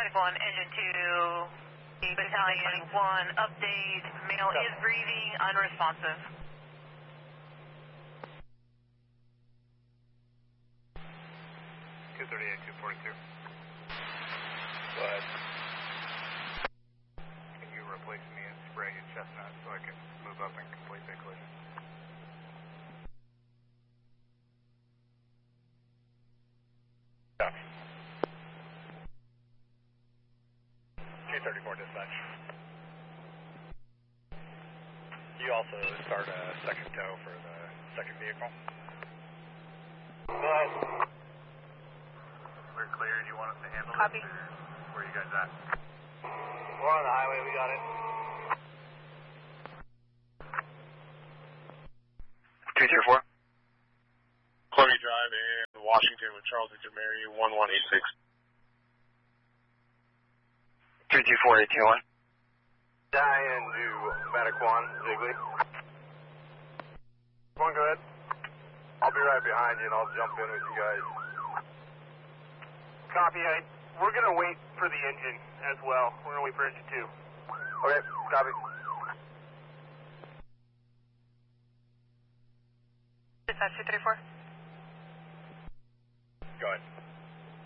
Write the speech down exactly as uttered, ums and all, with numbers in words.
Medical one, engine two, battalion one, update, male is breathing, unresponsive. two thirty-eight, two forty-two. Go ahead. Can you replace me and spray in Chestnut so I can move up and complete that collision? Copy. two thirty-four dispatch. You also start a second tow for the second vehicle? Go ahead. We're clear. Do you want us to handle Copy. this? Or where are you guys at? We're on the highway. We got it. two two four. Columbia Drive in Washington with Charles Victor Mary, one one eight six. two two four, eight two one. Diane to Metaquan, Zigley. Come on, go ahead. I'll be right behind you and I'll jump in with you guys. Copy. I, we're going to wait for the engine as well. We're going to wait for engine two. Okay, copy. Dispatch two thirty-four. Go ahead.